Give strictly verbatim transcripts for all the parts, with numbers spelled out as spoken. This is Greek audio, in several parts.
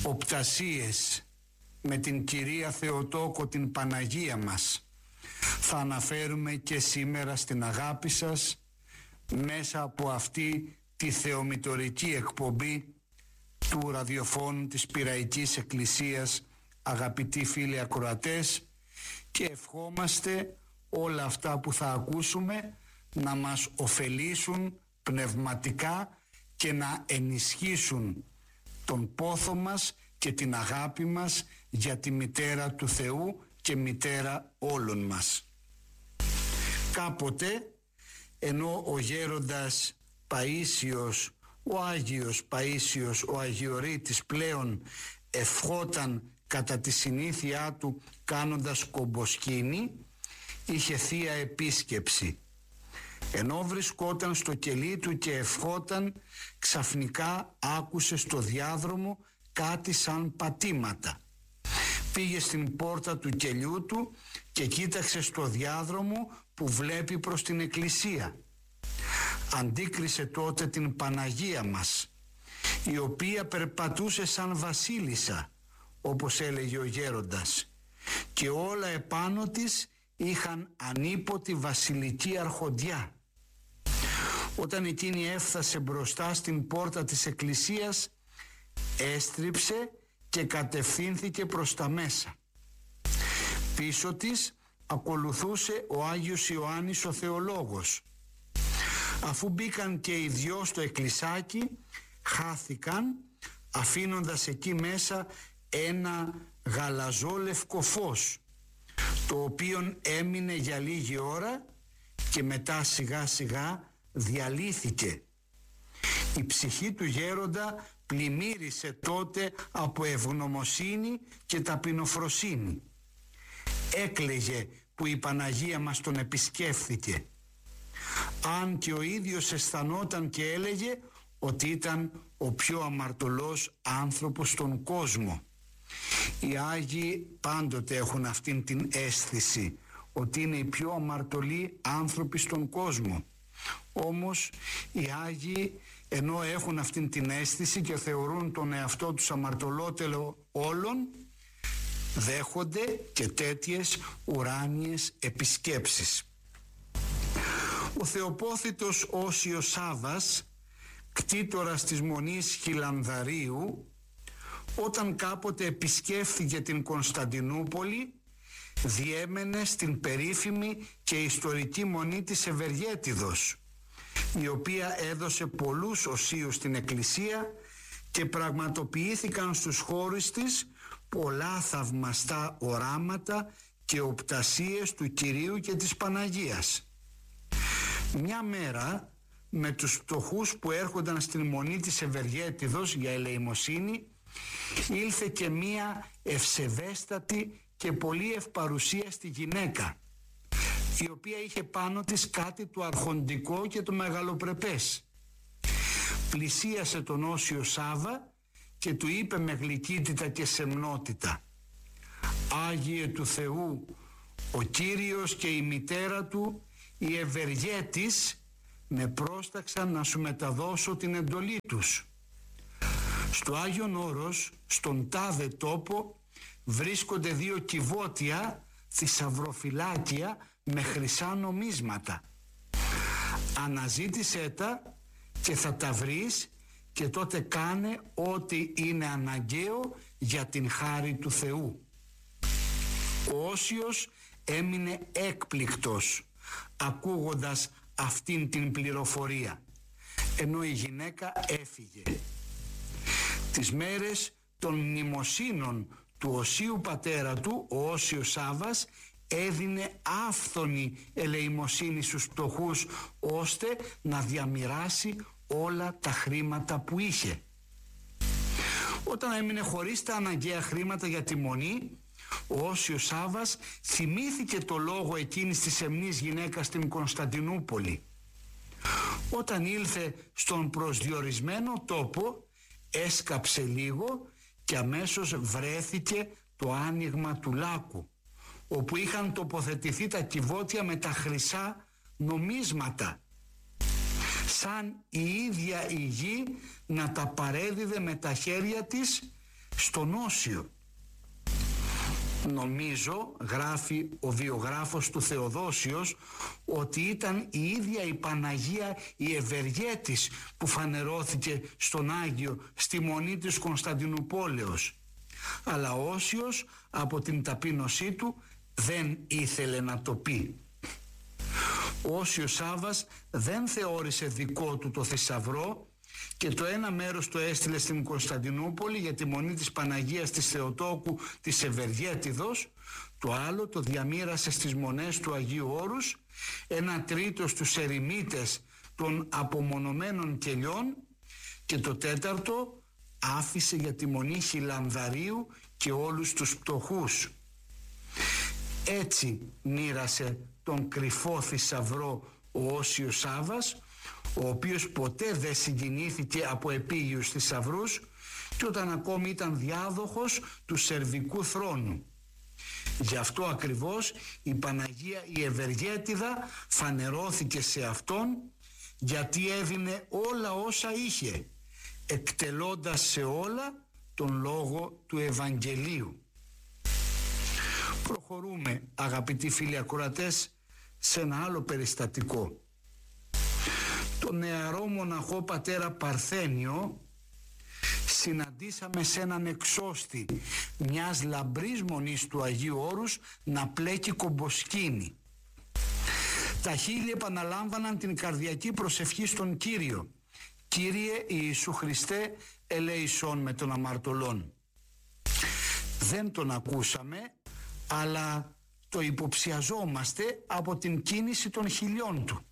οπτασίες με την Κυρία Θεοτόκο, την Παναγία μας, θα αναφέρουμε και σήμερα στην αγάπη σας μέσα από αυτή τη θεομητορική εκπομπή του ραδιοφώνου της Πειραϊκής Εκκλησίας, αγαπητοί φίλοι ακροατές, και ευχόμαστε όλα αυτά που θα ακούσουμε να μας ωφελήσουν πνευματικά και να ενισχύσουν τον πόθο μας και την αγάπη μας για τη Μητέρα του Θεού και Μητέρα όλων μας. Κάποτε, ενώ ο γέροντας Παΐσιος, ο Άγιος Παΐσιος, ο Αγιορείτης πλέον ευχόταν κατά τη συνήθειά του κάνοντας κομποσκήνη, είχε θεία επίσκεψη. Ενώ βρισκόταν στο κελί του και ευχόταν, ξαφνικά άκουσε στο διάδρομο κάτι σαν πατήματα. Πήγε στην πόρτα του κελιού του και κοίταξε στο διάδρομο που βλέπει προς την εκκλησία. Αντίκρισε τότε την Παναγία μας, η οποία περπατούσε σαν βασίλισσα, όπως έλεγε ο γέροντας, και όλα επάνω της είχαν ανίποτη βασιλική αρχοντιά. Όταν εκείνη έφτασε μπροστά στην πόρτα της εκκλησίας, έστριψε και κατευθύνθηκε προς τα μέσα. Πίσω της ακολουθούσε ο Άγιος Ιωάννης ο Θεολόγος. Αφού μπήκαν και οι δυο στο εκκλησάκι, χάθηκαν, αφήνοντας εκεί μέσα ένα γαλαζόλευκο φως, το οποίο έμεινε για λίγη ώρα και μετά σιγά σιγά διαλύθηκε. Η ψυχή του γέροντα πλημμύρισε τότε από ευγνωμοσύνη και ταπεινοφροσύνη. Έκλαιγε που η Παναγία μας τον επισκέφθηκε, αν και ο ίδιος αισθανόταν και έλεγε ότι ήταν ο πιο αμαρτωλός άνθρωπος στον κόσμο. Οι Άγιοι πάντοτε έχουν αυτήν την αίσθηση ότι είναι οι πιο αμαρτωλοί άνθρωποι στον κόσμο. Όμως οι Άγιοι, ενώ έχουν αυτήν την αίσθηση και θεωρούν τον εαυτό τους αμαρτωλότερο όλων, δέχονται και τέτοιες ουράνιες επισκέψεις. Ο Θεοπόθητος Όσιος Σάββας, κτήτορας της Μονής Χιλανδαρίου, όταν κάποτε επισκέφθηκε την Κωνσταντινούπολη, διέμενε στην περίφημη και ιστορική Μονή της Ευεργέτιδος, η οποία έδωσε πολλούς οσίους στην Εκκλησία και πραγματοποιήθηκαν στους χώρους της πολλά θαυμαστά οράματα και οπτασίες του Κυρίου και της Παναγίας. Μια μέρα, με τους φτωχούς που έρχονταν στην Μονή της Ευεργέτιδος για ελεημοσύνη, ήλθε και μία ευσεβέστατη και πολύ ευπαρουσίαστη γυναίκα, η οποία είχε πάνω της κάτι το αρχοντικό και το μεγαλοπρεπές. Πλησίασε τον Όσιο Σάββα και του είπε με γλυκύτητα και σεμνότητα: «Άγιε του Θεού, ο Κύριος και η μητέρα του, η Ευεργέτης, με πρόσταξαν να σου μεταδώσω την εντολή τους. Στο Άγιον Όρος, στον τάδε τόπο, βρίσκονται δύο κυβότια θησαυροφυλάκια με χρυσά νομίσματα. Αναζήτησέ τα και θα τα βρεις, και τότε κάνε ό,τι είναι αναγκαίο για την χάρη του Θεού». Ο Όσιος έμεινε έκπληκτος ακούγοντας αυτήν την πληροφορία, ενώ η γυναίκα έφυγε. Τις μέρες των μνημοσύνων του Οσίου πατέρα του, ο Όσιος Σάββας έδινε άφθονη ελεημοσύνη στους φτωχούς, ώστε να διαμοιράσει όλα τα χρήματα που είχε. Όταν έμεινε χωρίς τα αναγκαία χρήματα για τη Μονή, ο Όσιος Σάββας θυμήθηκε το λόγο εκείνης της σεμνής γυναίκας στην Κωνσταντινούπολη. Όταν ήλθε στον προσδιορισμένο τόπο, έσκαψε λίγο και αμέσως βρέθηκε το άνοιγμα του λάκου, όπου είχαν τοποθετηθεί τα κυβότια με τα χρυσά νομίσματα, σαν η ίδια η γη να τα παρέδιδε με τα χέρια της, στον Όσιο. Νομίζω, γράφει ο βιογράφος του Θεοδόσιος, ότι ήταν η ίδια η Παναγία η Ευεργέτης που φανερώθηκε στον Άγιο στη Μονή της Κωνσταντινουπόλεως. Αλλά ο Όσιος από την ταπείνωσή του δεν ήθελε να το πει. Ο Όσιος Σάββας δεν θεώρησε δικό του το θησαυρό και το ένα μέρος το έστειλε στην Κωνσταντινούπολη για τη Μονή της Παναγίας της Θεοτόκου της Ευεργέτιδος, το άλλο το διαμοίρασε στις μονές του Αγίου Όρους, ένα τρίτο στους ερημίτες των απομονωμένων κελιών και το τέταρτο άφησε για τη Μονή Χιλανδαρίου και όλους τους πτωχούς. Έτσι μοίρασε τον κρυφό θησαυρό ο Όσιος Σάββας, ο οποίος ποτέ δεν συγκινήθηκε από επίγειους θησαυρούς και όταν ακόμη ήταν διάδοχος του σερβικού θρόνου. Γι' αυτό ακριβώς η Παναγία η Ευεργέτιδα φανερώθηκε σε αυτόν, γιατί έδινε όλα όσα είχε, εκτελώντας σε όλα τον λόγο του Ευαγγελίου. Προχωρούμε, αγαπητοί φίλοι ακροατές, σε ένα άλλο περιστατικό. Το νεαρό μοναχό πατέρα Παρθένιο συναντήσαμε σε έναν εξώστη μιας λαμπρής μονής του Αγίου Όρους να πλέκει κομποσκίνη. Τα χείλη επαναλάμβαναν την καρδιακή προσευχή στον Κύριο: «Κύριε Ιησού Χριστέ, ελέησόν με των αμαρτωλών». Δεν τον ακούσαμε, αλλά το υποψιαζόμαστε από την κίνηση των χιλιών του.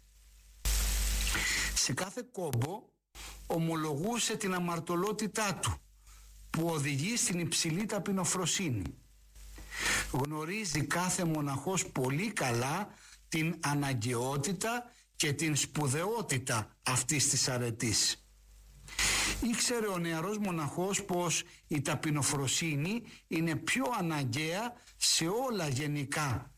Σε κάθε κόμπο ομολογούσε την αμαρτωλότητά του, που οδηγεί στην υψηλή ταπεινοφροσύνη. Γνωρίζει κάθε μοναχός πολύ καλά την αναγκαιότητα και την σπουδαιότητα αυτής της αρετής. Ήξερε ο νεαρός μοναχός πως η ταπεινοφροσύνη είναι πιο αναγκαία σε όλα γενικά.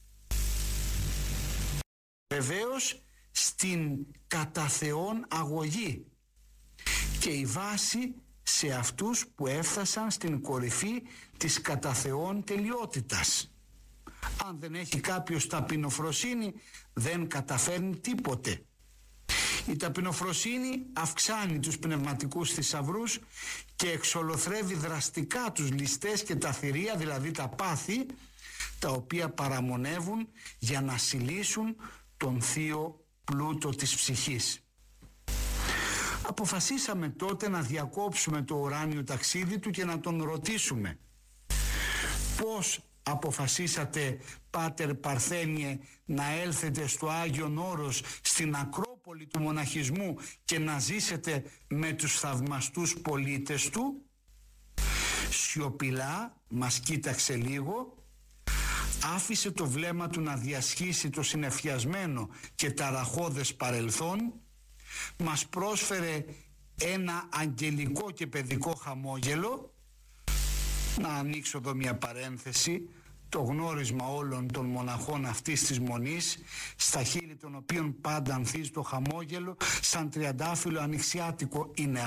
Βεβαίως στην κατά Θεόν αγωγή και η βάση σε αυτούς που έφτασαν στην κορυφή της κατά Θεόν τελειότητας. Αν δεν έχει κάποιος ταπεινοφροσύνη, δεν καταφέρνει τίποτε. Η ταπεινοφροσύνη αυξάνει τους πνευματικούς θησαυρούς και εξολοθρεύει δραστικά τους ληστές και τα θηρία, δηλαδή τα πάθη, τα οποία παραμονεύουν για να συλλήσουν τον θείο πλούτο της ψυχής. Αποφασίσαμε τότε να διακόψουμε το ουράνιο ταξίδι του και να τον ρωτήσουμε: «Πώς αποφασίσατε, Πάτερ Παρθένιε, να έλθετε στο Άγιον Όρος, στην Ακρόπολη του μοναχισμού και να ζήσετε με τους θαυμαστούς πολίτες του?» Σιωπηλά μας κοίταξε λίγο, άφησε το βλέμμα του να διασχίσει το συνεφιασμένο και ταραχώδες παρελθόν, μας πρόσφερε ένα αγγελικό και παιδικό χαμόγελο. Να ανοίξω εδώ μια παρένθεση: το γνώρισμα όλων των μοναχών αυτής της μονής, στα χείλη των οποίων πάντα ανθίζει το χαμόγελο σαν τριαντάφυλλο ανοιξιάτικο, είναι